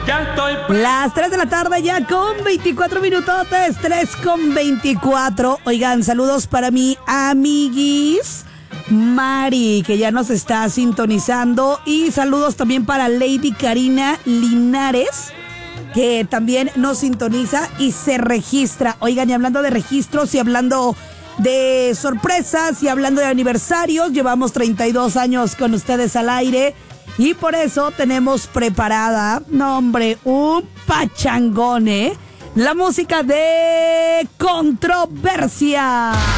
Ya estoy. Las 3 de la tarde ya con 24 minutotes, 3:24. Oigan, saludos para mi amiguis Mari, que ya nos está sintonizando. Y saludos también para Lady Karina Linares, que también nos sintoniza y se registra. Oigan, y hablando de registros y hablando de sorpresas y hablando de aniversarios, llevamos 32 años con ustedes al aire. Y por eso tenemos preparada, no hombre, un pachangón, ¿eh? La música de Controversia.